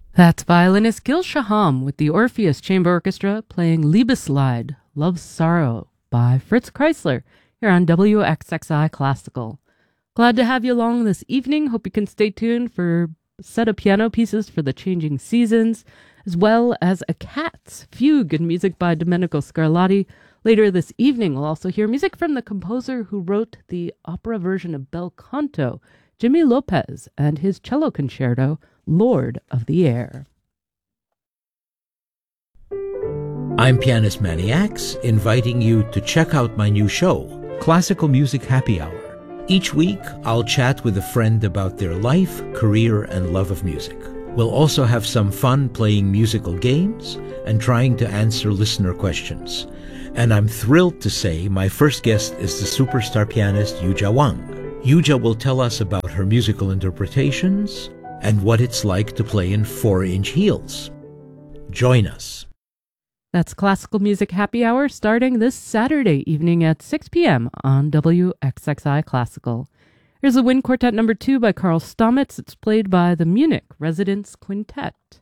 That's violinist Gil Shaham with the Orpheus Chamber Orchestra playing Liebeslied, Love Sorrow by Fritz Kreisler here on WXXI Classical. Glad to have you along this evening. Hope you can stay tuned for a set of piano pieces for the changing seasons, as well as a Cats fugue and music by Domenico Scarlatti. Later this evening, we'll also hear music from the composer who wrote the opera version of Bel Canto, Jimmy Lopez, and his cello concerto, Lord of the Air. I'm Pianist Manny Axe, inviting you to check out my new show, Classical Music Happy Hour. Each week, I'll chat with a friend about their life, career, and love of music. We'll also have some fun playing musical games and trying to answer listener questions. And I'm thrilled to say my first guest is the superstar pianist Yuja Wang. Yuja will tell us about her musical interpretations and what it's like to play in 4-inch heels. Join us. That's Classical Music Happy Hour starting this Saturday evening at 6 p.m. on WXXI Classical. Here's the Wind Quartet No. 2 by Karl Stamitz. It's played by the Munich Residence Quintet.